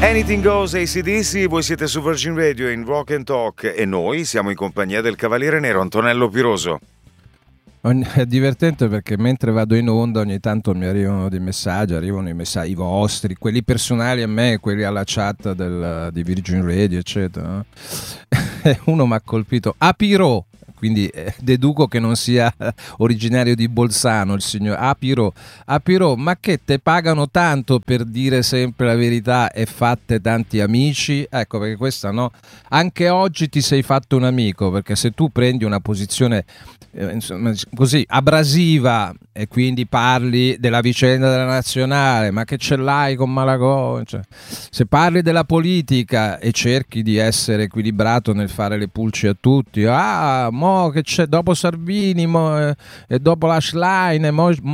Anything Goes AC/DC, voi siete su Virgin Radio in Rock and Talk e noi siamo in compagnia del Cavaliere Nero, Antonello Piroso. È divertente perché mentre vado in onda ogni tanto mi arrivano i messaggi vostri, quelli personali a me, quelli alla chat di Virgin Radio, eccetera. E uno mi ha colpito, Apiro, quindi deduco che non sia originario di Bolzano il signor Apiro, ma che te pagano tanto per dire sempre la verità e fatte tanti amici? Ecco, perché questa no, anche oggi ti sei fatto un amico, perché se tu prendi una posizione insomma, così abrasiva e quindi parli della vicenda della nazionale, ma che ce l'hai con Malagò, cioè, se parli della politica e cerchi di essere equilibrato nel fare le pulci a tutti, mo che c'è dopo Salvini e dopo la Schlein,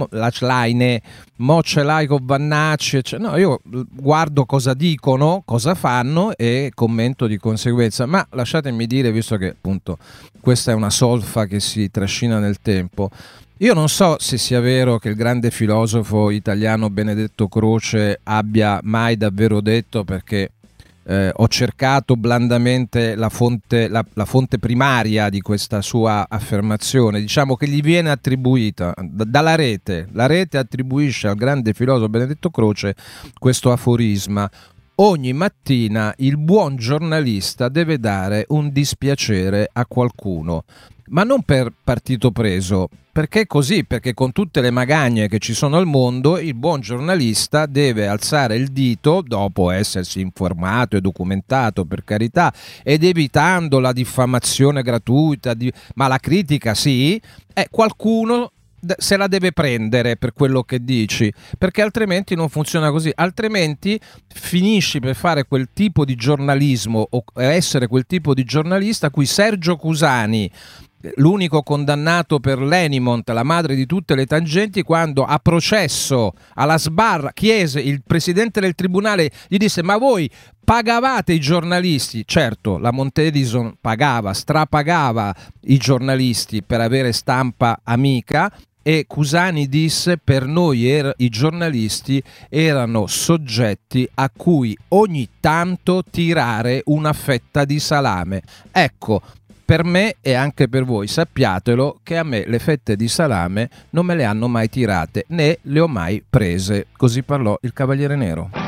mo ce l'hai con Vannacci, cioè, no, io guardo cosa dicono, cosa fanno e commento di conseguenza. Ma lasciatemi dire, visto che appunto questa è una solfa che si trascina nel tempo, io non so se sia vero che il grande filosofo italiano Benedetto Croce abbia mai davvero detto, perché ho cercato blandamente la fonte primaria di questa sua affermazione, diciamo che gli viene attribuita dalla rete. La rete attribuisce al grande filosofo Benedetto Croce questo aforisma: ogni mattina il buon giornalista deve dare un dispiacere a qualcuno, ma non per partito preso, perché così, perché con tutte le magagne che ci sono al mondo, il buon giornalista deve alzare il dito, dopo essersi informato e documentato, per carità, ed evitando la diffamazione gratuita, ma la critica sì, qualcuno se la deve prendere per quello che dici, perché altrimenti non funziona così, altrimenti finisci per fare quel tipo di giornalismo o essere quel tipo di giornalista a cui Sergio Cusani, l'unico condannato per l'Enimont, la madre di tutte le tangenti, quando a processo alla sbarra chiese, il presidente del tribunale gli disse: ma voi pagavate i giornalisti? Certo, la Montedison strapagava i giornalisti per avere stampa amica, e Cusani disse: per noi i giornalisti erano soggetti a cui ogni tanto tirare una fetta di salame. Ecco, per me e anche per voi sappiatelo che a me le fette di salame non me le hanno mai tirate, né le ho mai prese. Così parlò il Cavaliere Nero.